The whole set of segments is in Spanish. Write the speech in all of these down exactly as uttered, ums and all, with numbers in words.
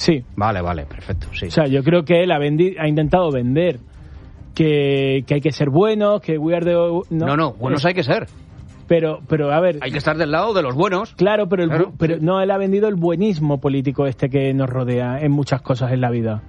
Sí. Vale, vale, perfecto, sí. O sea, yo creo que él ha, vendi- ha intentado vender que, que hay que ser buenos, que we are the... No, no, no buenos eh, hay que ser. Pero, pero, a ver... Hay que estar del lado de los buenos. Claro, pero, el, claro. pero no, él ha vendido el buenismo político este que nos rodea en muchas cosas en la vida.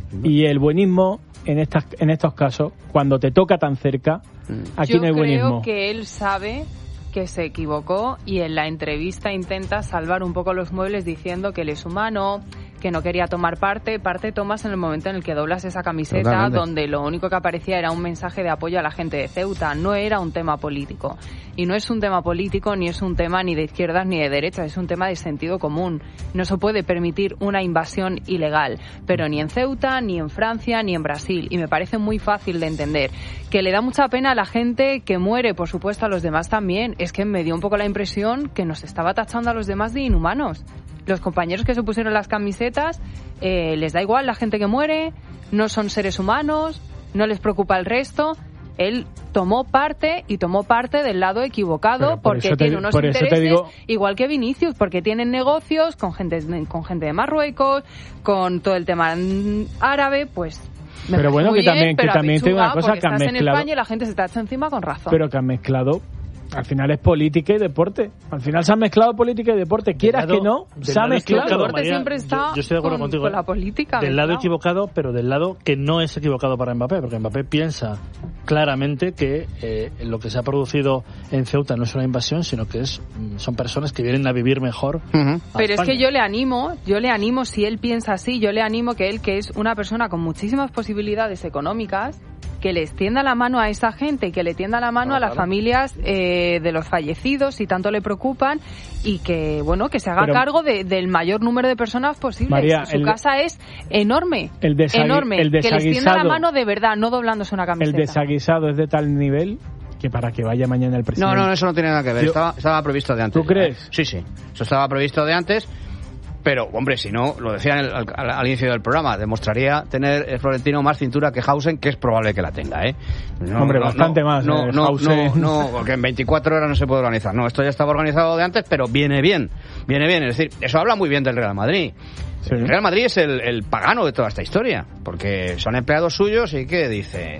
Y el buenismo, en estas en estos casos, cuando te toca tan cerca, aquí yo no hay buenismo. Yo creo que él sabe que se equivocó y en la entrevista intenta salvar un poco los muebles diciendo que él es humano, que no quería tomar parte. Parte tomas en el momento en el que doblas esa camiseta. Totalmente. Donde lo único que aparecía era un mensaje de apoyo a la gente de Ceuta. No era un tema político. Y no es un tema político, ni es un tema ni de izquierdas ni de derechas, es un tema de sentido común. No se puede permitir una invasión ilegal, pero ni en Ceuta, ni en Francia, ni en Brasil. Y me parece muy fácil de entender. Que le da mucha pena a la gente que muere, por supuesto a los demás también. Es que me dio un poco la impresión que nos estaba tachando a los demás de inhumanos. Los compañeros que se pusieron las camisetas, eh, les da igual la gente que muere, no son seres humanos, no les preocupa el resto. Él tomó parte y tomó parte del lado equivocado por porque tiene te, unos intereses digo... igual que Vinicius, porque tienen negocios con gente con gente de Marruecos, con todo el tema árabe, pues me pero bueno, que bien, también pero que también tengo una cosa que han estás mezclado. En España y la gente se te ha hecho encima con razón. Pero que han mezclado. Al final es política y deporte. Al final se han mezclado política y deporte. Quieras lado, que no, se ha mezclado. El deporte siempre está yo, yo estoy de acuerdo con, contigo, con la política. Del mezclado. lado equivocado, pero del lado que no es equivocado para Mbappé, porque Mbappé piensa claramente que eh, lo que se ha producido en Ceuta no es una invasión, sino que es son personas que vienen a vivir mejor. Uh-huh. Pero España. Es que yo le animo, yo le animo, si él piensa así, yo le animo que él, que es una persona con muchísimas posibilidades económicas, que le extienda la mano a esa gente y que le tienda la mano no, a las claro. familias eh, de los fallecidos, si tanto le preocupan, y que bueno que se haga Pero, cargo de, del mayor número de personas posibles. María, Su el, casa es enorme, el desagui, enorme, el que le extienda la mano de verdad, no doblándose una camiseta. El desaguisado es de tal nivel que para que vaya mañana el presidente... No, no, eso no tiene nada que ver, Yo, estaba, estaba previsto de antes. ¿Tú crees? ¿eh? Sí, sí, eso estaba previsto de antes. Pero, hombre, si no, lo decía al, al, al inicio del programa, demostraría tener el Florentino más cintura que Hausen, que es probable que la tenga, ¿eh? No, hombre, no, bastante no, más. No, eh, no, Hausen. no, no, porque en veinticuatro horas no se puede organizar. No, esto ya estaba organizado de antes, pero viene bien, viene bien. Es decir, eso habla muy bien del Real Madrid. Sí. El Real Madrid es el, el pagano de toda esta historia, porque son empleados suyos y ¿qué dice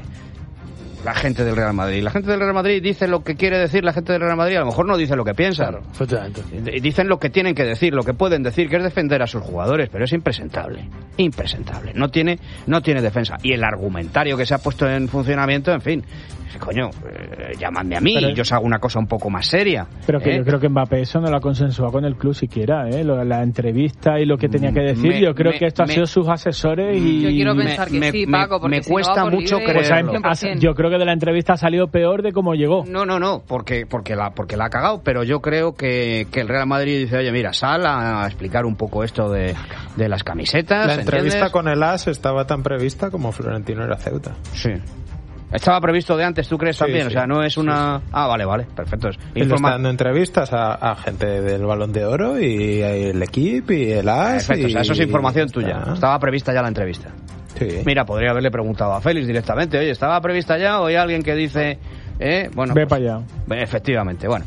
la gente del Real Madrid? La gente del Real Madrid dice lo que quiere decir la gente del Real Madrid, a lo mejor no dice lo que piensa. Claro, efectivamente. Dicen lo que tienen que decir, lo que pueden decir, que es defender a sus jugadores, pero es impresentable, impresentable. No tiene, no tiene defensa. Y el argumentario que se ha puesto en funcionamiento, en fin, coño, eh, llamadme a mí pero, y yo os hago una cosa un poco más seria. Pero que ¿eh? yo creo que Mbappé eso no lo ha consensuado con el club siquiera, ¿eh? Lo, la entrevista y lo que tenía que decir, me, yo creo me, que esto me, ha sido sus asesores y... Yo quiero pensar me, que sí, me, Paco, porque me si cuesta no va por mucho libre, creerlo. Pues ha, yo creo que de la entrevista ha salido peor de cómo llegó. No, no, no, porque porque la porque la ha cagado, pero yo creo que, que el Real Madrid dice, oye, mira, sal a explicar un poco esto de, de las camisetas. La entrevista ¿entiendes? con el A S estaba tan prevista como Florentino era Ceuta. Sí. Estaba previsto de antes, ¿tú crees sí, también? Sí. O sea, no es una... Sí, sí. Ah, vale, vale, perfecto. Él Informa... está dando entrevistas a, a gente del Balón de Oro y el equipo y el A S. Perfecto, y... o sea, eso es información está... tuya. Estaba prevista ya la entrevista. Sí. Mira, podría haberle preguntado a Félix directamente, oye, ¿estaba prevista ya o hay alguien que dice... Eh, bueno, Ve pues, para allá. Efectivamente, bueno.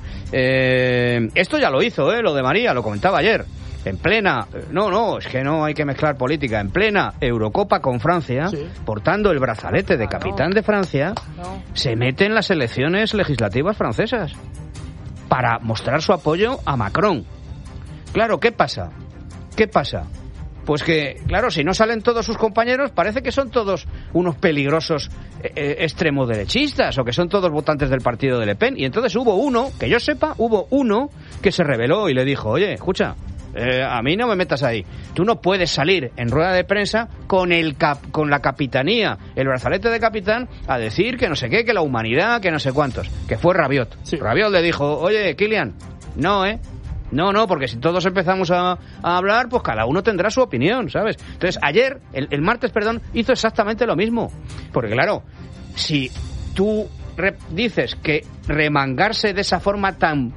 Eh, esto ya lo hizo, eh, lo de María, lo comentaba ayer. En plena, no, no, es que no hay que mezclar política, en plena Eurocopa con Francia, sí. portando el brazalete de capitán de Francia, no. se mete en las elecciones legislativas francesas para mostrar su apoyo a Macron. Claro, ¿qué pasa? ¿Qué pasa? Pues que, claro, si no salen todos sus compañeros, parece que son todos unos peligrosos eh, extremos derechistas o que son todos votantes del partido de Le Pen. Y entonces hubo uno, que yo sepa, hubo uno que se rebeló y le dijo, oye, escucha, Eh, a mí no me metas ahí. Tú no puedes salir en rueda de prensa con el cap, con la capitanía, el brazalete de capitán, a decir que no sé qué, que la humanidad, que no sé cuántos. Que fue Rabiot. Sí. Rabiot le dijo, oye, Kylian, no, ¿eh? No, no, porque si todos empezamos a, a hablar, pues cada uno tendrá su opinión, ¿sabes? Entonces, ayer, el, el martes, perdón, hizo exactamente lo mismo. Porque, claro, si tú re- dices que remangarse de esa forma tan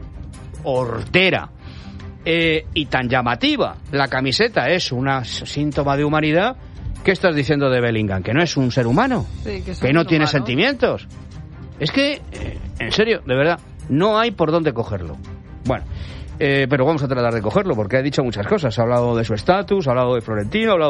hortera Eh, y tan llamativa la camiseta es un síntoma de humanidad, ¿qué estás diciendo de Bellingham? ¿Que no es un ser humano? Sí, que, ¿Que no tiene humano. sentimientos? Es que, eh, en serio, de verdad, no hay por dónde cogerlo. Bueno, Eh, pero vamos a tratar de cogerlo porque ha dicho muchas cosas. Ha hablado de su estatus, ha hablado de Florentino, ha hablado